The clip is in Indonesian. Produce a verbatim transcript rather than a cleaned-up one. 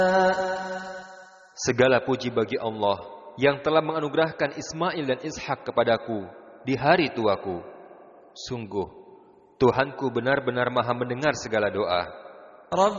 Segala puji bagi Allah yang telah menganugerahkan Ismail dan Ishak kepadaku di hari tuaku. Sungguh, Tuhanku benar-benar maha mendengar segala doa.